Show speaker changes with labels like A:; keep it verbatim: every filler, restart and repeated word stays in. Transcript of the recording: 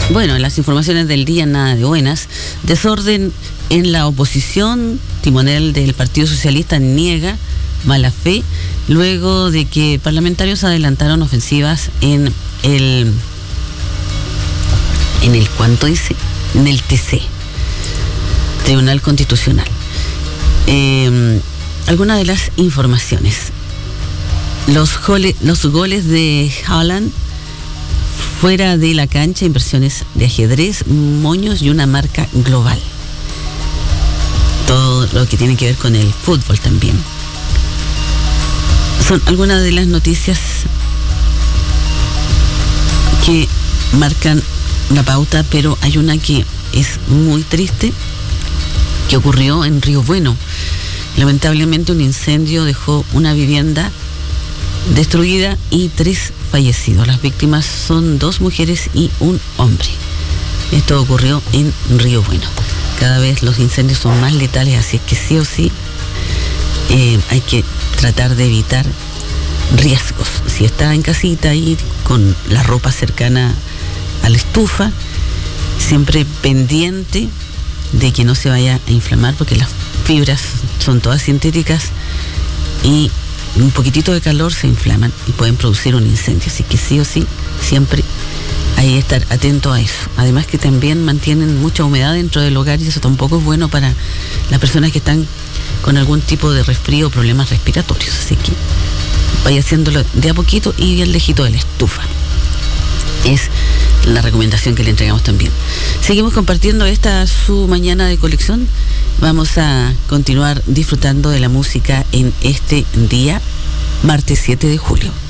A: Bueno, las informaciones del día nada de buenas. Desorden en la oposición. Timonel del Partido Socialista niega mala fe luego de que parlamentarios adelantaron ofensivas en el en el ¿cuánto dice? En el T C, Tribunal Constitucional. Eh, algunas de las informaciones. Los, gole, los goles de Haaland fuera de la cancha, inversiones de ajedrez, moños y una marca global. Todo lo que tiene que ver con el fútbol también. Son algunas de las noticias que marcan la pauta, pero hay una que es muy triste, que ocurrió en Río Bueno. Lamentablemente un incendio dejó una vivienda destruida y tres fallecidos. Las víctimas son dos mujeres y un hombre. Esto ocurrió en Río Bueno. Cada vez los incendios son más letales, así es que sí o sí eh, hay que tratar de evitar riesgos. Si está en casita ahí con la ropa cercana a la estufa, siempre pendiente de que no se vaya a inflamar, porque las fibras son todas sintéticas y un poquitito de calor se inflaman y pueden producir un incendio. Así que sí o sí, siempre hay que estar atento a eso. Además que también mantienen mucha humedad dentro del hogar y eso tampoco es bueno para las personas que están con algún tipo de resfrío o problemas respiratorios. Así que vaya haciéndolo de a poquito y bien lejito de la estufa. Es la recomendación que le entregamos también. Seguimos compartiendo esta su mañana de colección. Vamos a continuar disfrutando de la música en este día, martes siete de julio.